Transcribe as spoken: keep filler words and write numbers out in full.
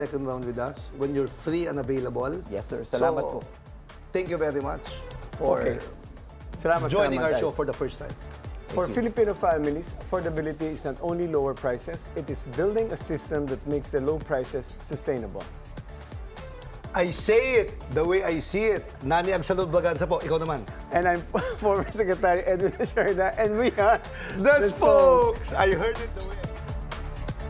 second round with us when you're free and available. Yes, sir. Salamat So, po. Thank you very much for Okay. Salamat, joining our salamat, show Tay. for the first time. For Filipino families, affordability is not only lower prices, it is building a system that makes the low prices sustainable. I say it the way I see it. Nani Agsalud Baganza po, ikaw naman. And I'm former Secretary Edwin Sharda, and we are The spokes! I heard it the way I